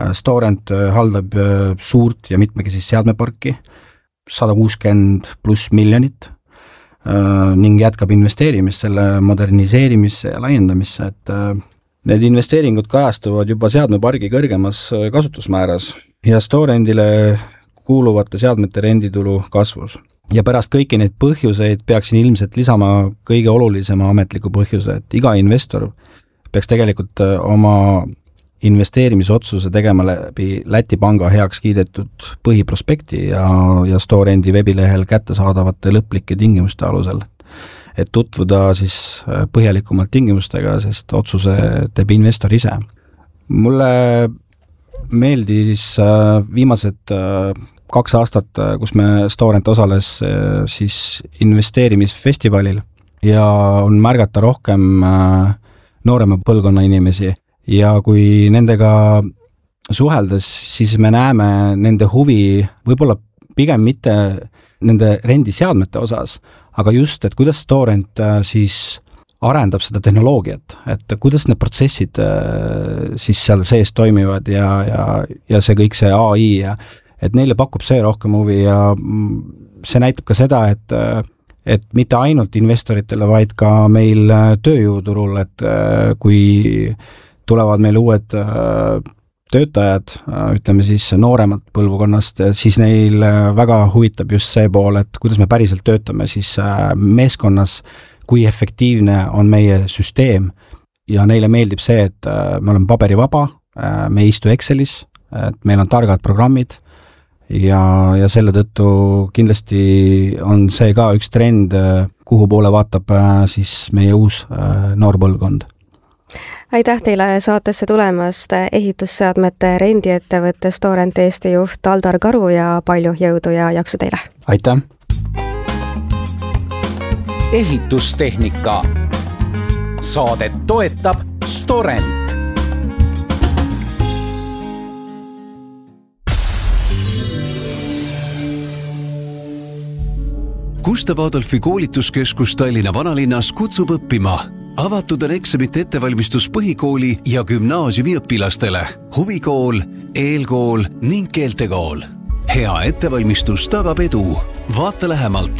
Storent haldab suurt ja mitmekesist seadmeparki, 160+ miljonit, ning jätkab investeerimist selle moderniseerimisse ja laiendamisse, et need investeeringud kajastuvad juba seadmepargi kõrgemas kasutusmääras ja Storendile kuuluvate seadmete renditulu kasvus. Ja pärast kõiki neid põhjuseid peaksin ilmselt lisama kõige olulisema ametliku põhjuse, et iga investor peaks tegelikult oma investeerimisotsuse tegema läbi Läti panga heaks kiidetud põhiprospekti ja Storendi veebilehel kättesaadavate lõplike tingimuste alusel, et tutvuda siis põhjalikumalt tingimustega, sest otsuse teeb investor ise. Mulle meeldis viimased 2 aastat, kus me Storent osales siis investeerimisfestivalil ja on märgata rohkem noorema põlvkonna inimesi ja kui nendega suheldes, siis me näeme nende huvi võib-olla pigem mitte nende rendiseadmete osas, aga just, et kuidas Storent siis arendab seda tehnoloogiat, et kuidas need protsessid siis seal sees toimivad ja see kõik see AI ja et neile pakub see rohkem huvi ja see näitab ka seda, et mitte ainult investoritele, vaid ka meil tööjõuturul, et kui tulevad meil uued töötajad, ütleme siis nooremad põlvkonnast, siis neil väga huvitab just see pool, et kuidas me päriselt töötame siis meeskonnas, kui efektiivne on meie süsteem ja neile meeldib see, et me oleme paberivaba, me ei istu Excelis, et meil on targad programmid ja selle tõttu kindlasti on see ka üks trend, kuhu poole vaatab siis meie uus noorpõlvkond. Aitäh teile saatesse tulemast, ehitusseadmete rendiettevõtte Storent Eesti juht Aldar Karu ja palju jõudu ja jaksu teile! Aitäh! Ehitustehnika. Saadet toetab Storent. Gustav Adolfi koolituskeskus Tallinna vanalinnas kutsub õppima. Avatud on eksamite ettevalmistus põhikooli ja gümnaasiumi õpilastele, huvikool, eelkool ning keeltekool. Hea ettevalmistus tagab edu. Vaata lähemalt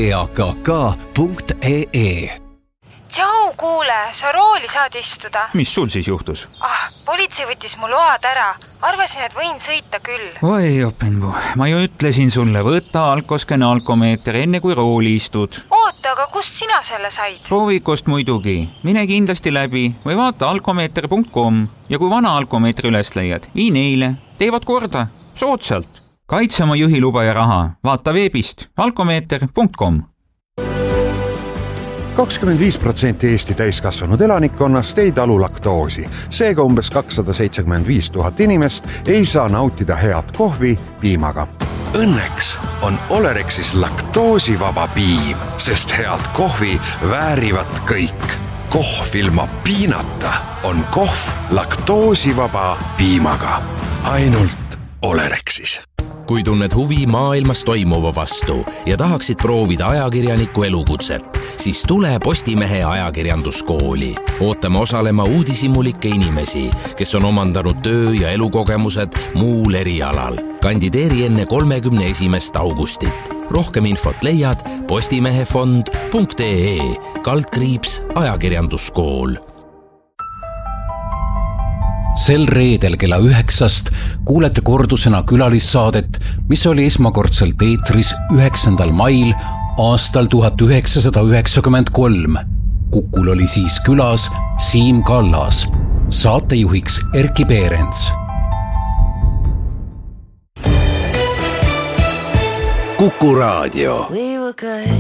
gakk.ee. Tšau, kuule, sa rooli saad istuda. Mis sul siis juhtus? Politsei võttis mu load ära. Arvasin, et võin sõita küll. Oi, Openbu, ma ju ütlesin sulle, võta alkoskene alkomeeter enne kui rooli istud. Oota, aga kust sina selle said? Proovikost muidugi. Mine kindlasti läbi või vaata alkomeeter.com ja kui vana alkomeetri üles leiad, vii neile. Teevad korda. Soodsalt. Kaitse oma juhiluba ja raha. Vaata veebist alkomeeter.com. 25% Eesti täiskasvanud elanikkonnast ei talu laktoosi. Seega umbes 275 000 inimest ei saa nautida head kohvi piimaga. Õnneks on Olerexis laktoosivaba piim, sest head kohvi väärivad kõik. Kohv ilma piinata on kohv laktoosivaba piimaga. Ainult Olerexis. Kui tunned huvi maailmas toimuva vastu ja tahaksid proovida ajakirjaniku elukutset, siis tule Postimehe ajakirjanduskooli. Ootame osalema uudishimulikke inimesi, kes on omandanud töö- ja elukogemused muul erialal. Kandideeri enne 31. augustit. Rohkem infot leiad postimehefond.ee/ajakirjanduskool. Sel reedel kella 9 kuulete kordusena külalissaadet, mis oli esmakordselt eetris 9. mail aastal 1993. Kukul oli siis külas Siim Kallas, saatejuhiks Erki Peerents. Kuku Raadio.